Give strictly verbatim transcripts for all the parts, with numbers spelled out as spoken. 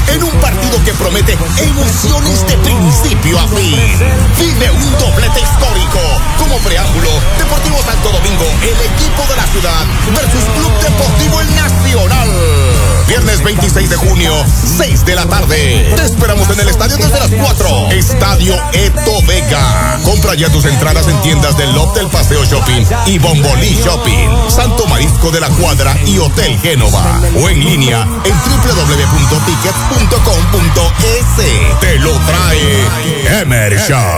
en un partido que promete emociones de principio a fin. Vive un doblete histórico. Como preámbulo, Deportivo Santo Domingo, el equipo de la ciudad, versus Club Deportivo El Nacional. Viernes veintiséis de junio, seis de la tarde. Te esperamos en el estadio desde las cuatro. Estadio Eto Vega. Compra ya tus entradas en tiendas del Loft del Paseo Shopping y Bombolí Shopping, Santo Marisco de la Cuadra y Hotel Génova. O en línea en doble u doble u doble u punto tickets punto com punto es. Te lo trae Emer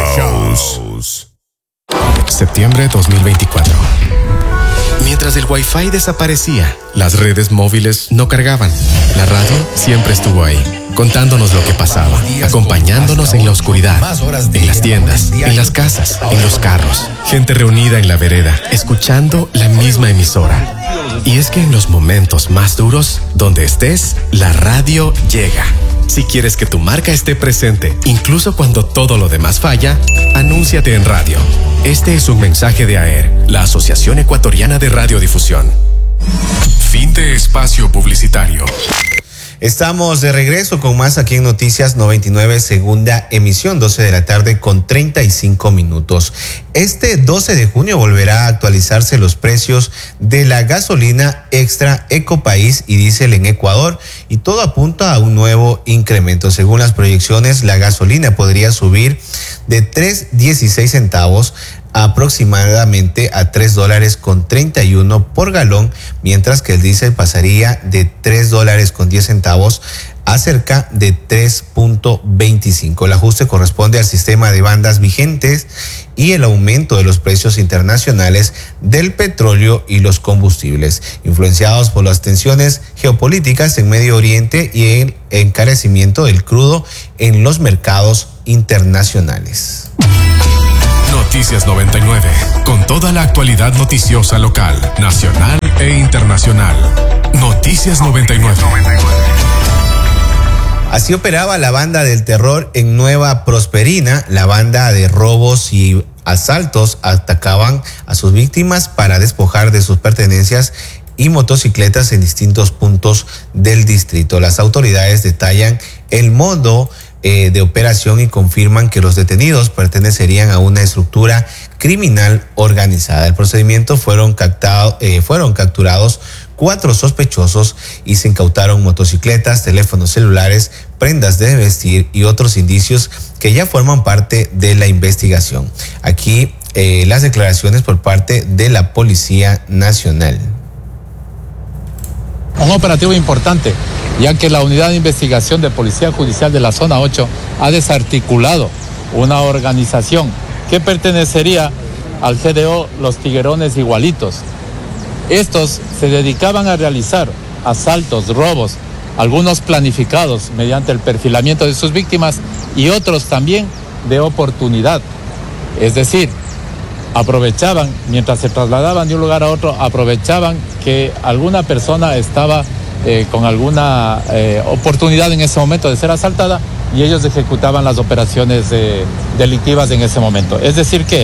Shows. Septiembre dos mil veinticuatro. Mientras el Wi-Fi desaparecía, las redes móviles no cargaban. La radio siempre estuvo ahí, contándonos lo que pasaba, acompañándonos en la oscuridad, en las tiendas, en las casas, en los carros. Gente reunida en la vereda, escuchando la misma emisora. Y es que en los momentos más duros, donde estés, la radio llega. Si quieres que tu marca esté presente, incluso cuando todo lo demás falla, anúnciate en radio. Este es un mensaje de A E R, la Asociación Ecuatoriana de Radiodifusión. Fin de espacio publicitario. Estamos de regreso con más aquí en Noticias noventa y nueve, segunda emisión, doce de la tarde con treinta y cinco minutos. Este doce de junio volverá a actualizarse los precios de la gasolina extra Ecopaís y diésel en Ecuador, y todo apunta a un nuevo incremento. Según las proyecciones, la gasolina podría subir de tres dieciséis centavos aproximadamente a tres dólares con treinta y uno por galón, mientras que el diésel pasaría de tres dólares con diez centavos a cerca de tres punto veinticinco. El ajuste corresponde al sistema de bandas vigentes y el aumento de los precios internacionales del petróleo y los combustibles, influenciados por las tensiones geopolíticas en Medio Oriente y el encarecimiento del crudo en los mercados internacionales. Noticias noventa y nueve, con toda la actualidad noticiosa local, nacional e internacional. Noticias noventa y nueve. Así operaba la banda del terror en Nueva Prosperina. La banda de robos y asaltos atacaban a sus víctimas para despojar de sus pertenencias y motocicletas en distintos puntos del distrito. Las autoridades detallan el modo Eh, de operación y confirman que los detenidos pertenecerían a una estructura criminal organizada. El procedimiento fueron captado, eh, fueron capturados cuatro sospechosos y se incautaron motocicletas, teléfonos celulares, prendas de vestir y otros indicios que ya forman parte de la investigación. Aquí eh, las declaraciones por parte de la Policía Nacional. Un operativo importante, ya que la Unidad de Investigación de Policía Judicial de la Zona ocho ha desarticulado una organización que pertenecería al G D O Los Tiguerones Igualitos. Estos se dedicaban a realizar asaltos, robos, algunos planificados mediante el perfilamiento de sus víctimas y otros también de oportunidad. Es decir, aprovechaban, mientras se trasladaban de un lugar a otro, aprovechaban que alguna persona estaba eh, con alguna eh, oportunidad en ese momento de ser asaltada y ellos ejecutaban las operaciones eh, delictivas en ese momento. Es decir que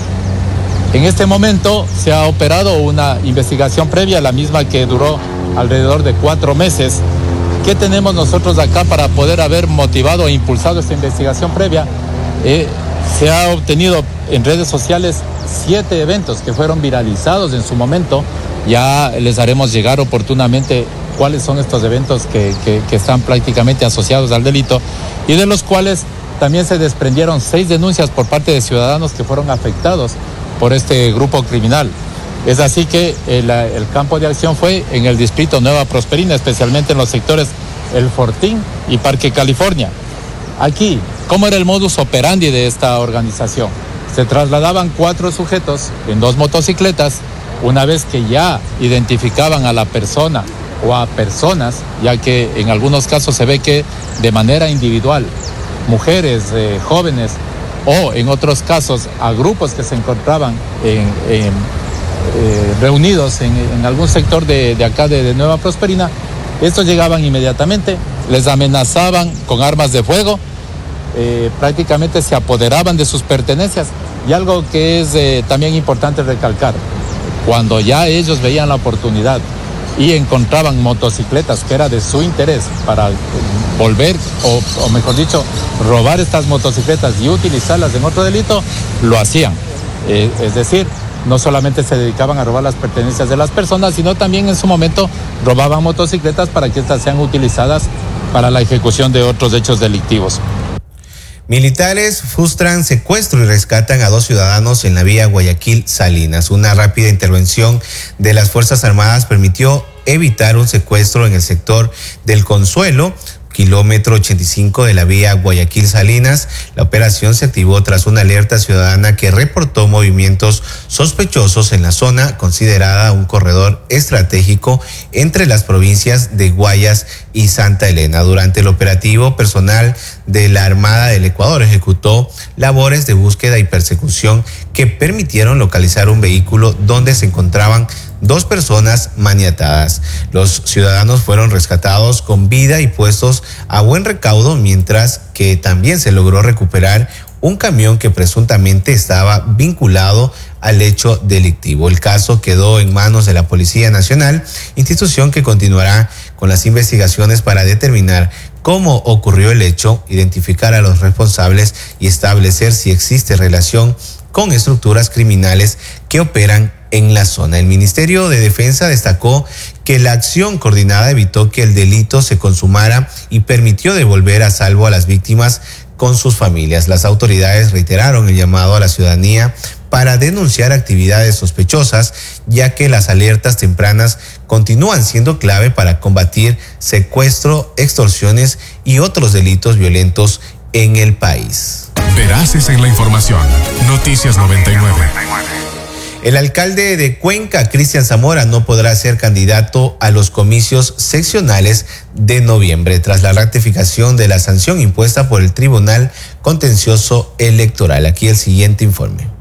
en este momento se ha operado una investigación previa, la misma que duró alrededor de cuatro meses. ¿Qué tenemos nosotros acá para poder haber motivado e impulsado esta investigación previa? Eh, se ha obtenido en redes sociales siete eventos que fueron viralizados en su momento. Ya les haremos llegar oportunamente cuáles son estos eventos que, que, que están prácticamente asociados al delito y de los cuales también se desprendieron seis denuncias por parte de ciudadanos que fueron afectados por este grupo criminal. Es así que el, el campo de acción fue en el distrito Nueva Prosperina, especialmente en los sectores El Fortín y Parque California. Aquí, ¿cómo era el modus operandi de esta organización? Se trasladaban cuatro sujetos en dos motocicletas. Una vez que ya identificaban a la persona o a personas, ya que en algunos casos se ve que de manera individual, mujeres, eh, jóvenes, o en otros casos a grupos que se encontraban en, en, eh, reunidos en, en algún sector de, de acá de, de Nueva Prosperina, estos llegaban inmediatamente, les amenazaban con armas de fuego, eh, prácticamente se apoderaban de sus pertenencias. Y algo que es eh, también importante recalcar, cuando ya ellos veían la oportunidad y encontraban motocicletas que era de su interés para volver, o, o mejor dicho, robar estas motocicletas y utilizarlas en otro delito, lo hacían. Eh, es decir, no solamente se dedicaban a robar las pertenencias de las personas, sino también en su momento robaban motocicletas para que estas sean utilizadas para la ejecución de otros hechos delictivos. Militares frustran secuestro y rescatan a dos ciudadanos en la vía Guayaquil-Salinas. Una rápida intervención de las Fuerzas Armadas permitió evitar un secuestro en el sector del Consuelo, kilómetro ochenta y cinco de la vía Guayaquil-Salinas. La operación se activó tras una alerta ciudadana que reportó movimientos sospechosos en la zona, considerada un corredor estratégico entre las provincias de Guayas y Santa Elena. Durante el operativo, personal de la Armada del Ecuador ejecutó labores de búsqueda y persecución que permitieron localizar un vehículo donde se encontraban dos personas maniatadas. Los ciudadanos fueron rescatados con vida y puestos a buen recaudo, mientras que también se logró recuperar un camión que presuntamente estaba vinculado al hecho delictivo. El caso quedó en manos de la Policía Nacional, institución que continuará con las investigaciones para determinar cómo ocurrió el hecho, identificar a los responsables y establecer si existe relación con estructuras criminales que operan en la zona. El Ministerio de Defensa destacó que la acción coordinada evitó que el delito se consumara y permitió devolver a salvo a las víctimas con sus familias. Las autoridades reiteraron el llamado a la ciudadanía para denunciar actividades sospechosas, ya que las alertas tempranas continúan siendo clave para combatir secuestro, extorsiones y otros delitos violentos en el país. Veraces en la información. Noticias noventa y nueve. El alcalde de Cuenca, Cristian Zamora, no podrá ser candidato a los comicios seccionales de noviembre tras la ratificación de la sanción impuesta por el Tribunal Contencioso Electoral. Aquí el siguiente informe.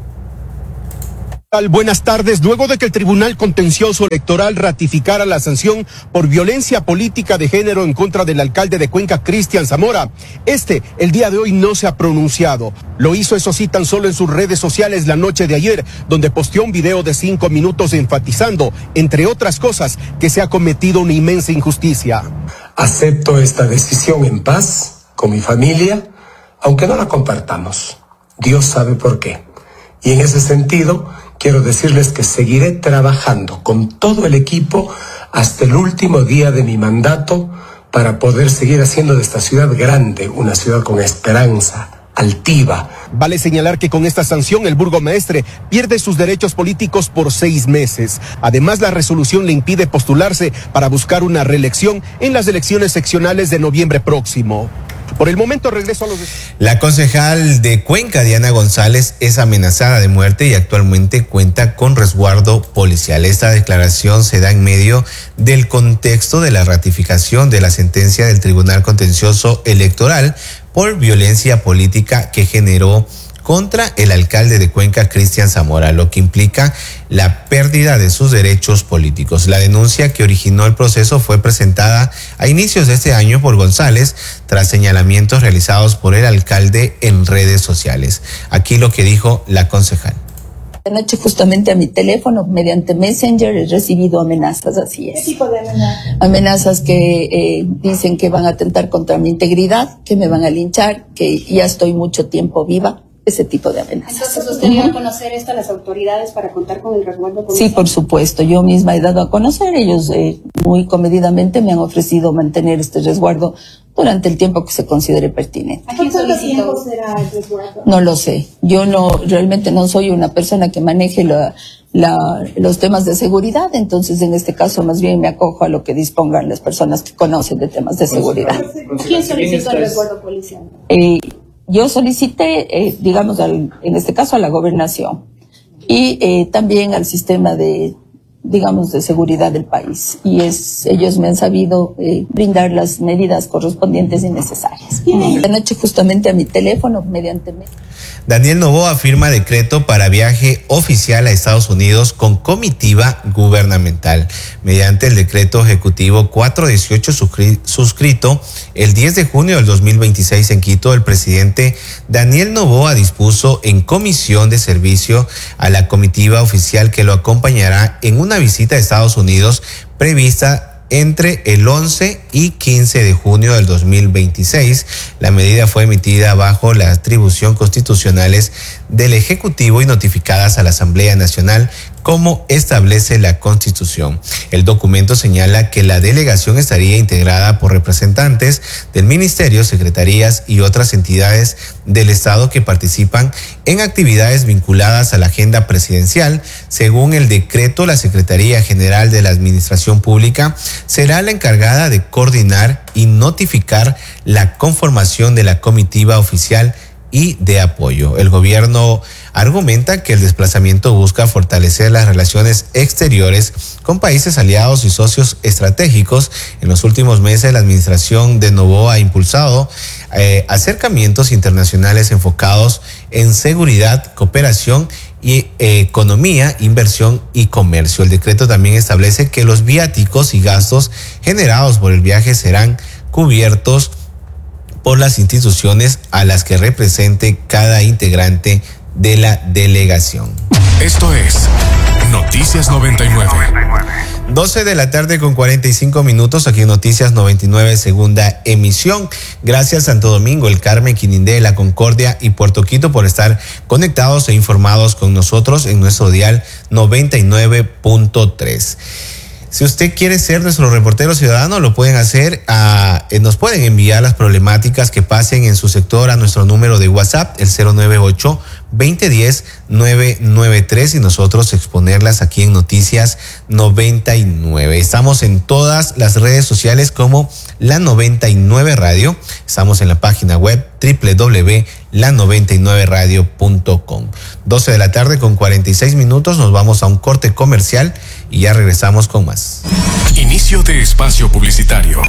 Buenas tardes. Luego de que el Tribunal Contencioso Electoral ratificara la sanción por violencia política de género en contra del alcalde de Cuenca, Cristian Zamora, este el día de hoy no se ha pronunciado. Lo hizo, eso sí, tan solo en sus redes sociales la noche de ayer, donde posteó un video de cinco minutos enfatizando, entre otras cosas, que se ha cometido una inmensa injusticia. Acepto esta decisión en paz con mi familia, aunque no la compartamos. Dios sabe por qué. Y en ese sentido, quiero decirles que seguiré trabajando con todo el equipo hasta el último día de mi mandato para poder seguir haciendo de esta ciudad grande una ciudad con esperanza, altiva. Vale señalar que con esta sanción el burgomaestre pierde sus derechos políticos por seis meses. Además, la resolución le impide postularse para buscar una reelección en las elecciones seccionales de noviembre próximo. Por el momento regreso a los... La concejal de Cuenca, Diana González, es amenazada de muerte y actualmente cuenta con resguardo policial. Esta declaración se da en medio del contexto de la ratificación de la sentencia del Tribunal Contencioso Electoral por violencia política que generó contra el alcalde de Cuenca, Cristian Zamora, lo que implica la pérdida de sus derechos políticos. La denuncia que originó el proceso fue presentada a inicios de este año por González tras señalamientos realizados por el alcalde en redes sociales. Aquí lo que dijo la concejal. Anoche justamente a mi teléfono, mediante Messenger, he recibido amenazas, así es. ¿Qué tipo de amenazas? Amenazas que eh, dicen que van a atentar contra mi integridad, que me van a linchar, que ya estoy mucho tiempo viva. Ese tipo de amenazas. Entonces, ¿usted dio a conocer esto a las autoridades para contar con el resguardo policial? Sí, por supuesto. Yo misma he dado a conocer. Ellos eh, muy comedidamente me han ofrecido mantener este resguardo durante el tiempo que se considere pertinente. ¿A quién cuánto tiempo será el resguardo? No lo sé. Yo no, realmente no soy una persona que maneje la, la, los temas de seguridad. Entonces, en este caso, más bien me acojo a lo que dispongan las personas que conocen de temas de seguridad. ¿Quién solicitó el resguardo policial? Eh, Yo solicité, eh, digamos, al, en este caso a la gobernación y eh, también al sistema de, digamos, de seguridad del país. Y es, ellos me han sabido eh, brindar las medidas correspondientes y necesarias. De noche justamente a mi teléfono, mediante... Daniel Noboa firma decreto para viaje oficial a Estados Unidos con comitiva gubernamental. Mediante el decreto ejecutivo cuatrocientos dieciocho suscrito el diez de junio del dos mil veintiséis en Quito, el presidente Daniel Noboa dispuso en comisión de servicio a la comitiva oficial que lo acompañará en una una visita a Estados Unidos prevista entre el once y quince de junio del dos mil veintiséis. La medida fue emitida bajo la atribución constitucionales del Ejecutivo y notificadas a la Asamblea Nacional como establece la Constitución. El documento señala que la delegación estaría integrada por representantes del Ministerio, secretarías y otras entidades del Estado que participan en actividades vinculadas a la agenda presidencial. Según el decreto, la Secretaría General de la Administración Pública será la encargada de coordinar y notificar la conformación de la comitiva oficial y de apoyo. El gobierno argumenta que el desplazamiento busca fortalecer las relaciones exteriores con países aliados y socios estratégicos. En los últimos meses, la administración de Noboa ha impulsado eh, acercamientos internacionales enfocados en seguridad, cooperación y eh, economía, inversión y comercio. El decreto también establece que los viáticos y gastos generados por el viaje serán cubiertos por las instituciones a las que represente cada integrante de la delegación. Esto es Noticias noventa y nueve. doce de la tarde con cuarenta y cinco minutos aquí en Noticias noventa y nueve, segunda emisión. Gracias Santo Domingo, El Carmen, Quinindé, La Concordia y Puerto Quito por estar conectados e informados con nosotros en nuestro dial noventa y nueve punto tres. Si usted quiere ser nuestro reportero ciudadano, lo pueden hacer, a, eh, nos pueden enviar las problemáticas que pasen en su sector a nuestro número de WhatsApp, el cero nueve ocho, veinte diez, nueve nueve tres, y nosotros exponerlas aquí en Noticias noventa y nueve. Estamos en todas las redes sociales como La noventa y nueve Radio. Estamos en la página web doble u doble u doble u punto la noventa y nueve radio punto com. doce de la tarde con cuarenta y seis minutos, nos vamos a un corte comercial y ya regresamos con más. Inicio de espacio publicitario.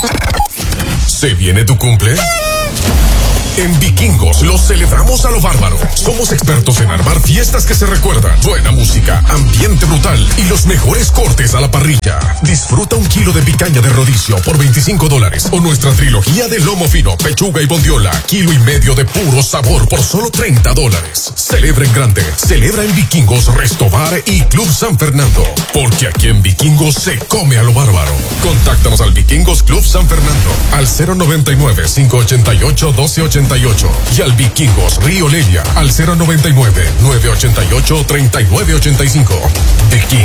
¿Se viene tu cumple? En Vikingos lo celebramos a lo bárbaro. Somos expertos en armar fiestas que se recuerdan. Buena música, ambiente brutal y los mejores cortes a la parrilla. Disfruta un kilo de picaña de rodicio por veinticinco dólares o nuestra trilogía de lomo fino, pechuga y bondiola, kilo y medio de puro sabor por solo treinta dólares. Celebra en grande. Celebra en Vikingos, Resto Bar y Club San Fernando. Porque aquí en Vikingos se come a lo bárbaro. Contáctanos al Vikingos Club San Fernando al cero noventa y nueve, cinco ochenta y ocho, doce ochenta y ocho y al Vikingos Río Lelia al cero noventa y nueve, nueve ochenta y ocho, treinta y nueve ochenta y cinco. Vikingos.